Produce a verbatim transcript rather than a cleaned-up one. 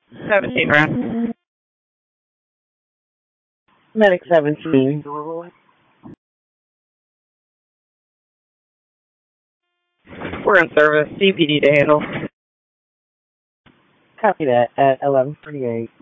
seventeen, right? Medic seventeen. We're in service. C P D to handle. Copy that at eleven forty-eight.